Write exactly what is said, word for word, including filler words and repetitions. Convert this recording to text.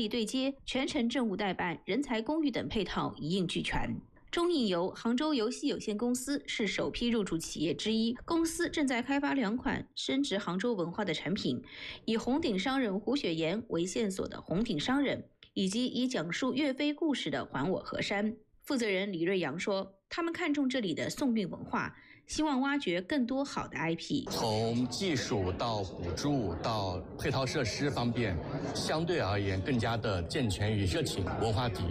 力对接，全程政务代办、人才公寓等配套一应俱全。中印游杭州游戏有限公司是首批入驻企业之一，公司正在开发两款深植杭州文化的产品，以红顶商人胡雪岩为线索的红顶商人，以及以讲述岳飞故事的还我河山。负责人李瑞阳说，他们看重这里的宋韵文化，希望挖掘更多好的 I P。 从技术到补助到配套设施方面，相对而言更加的健全与热情，文化底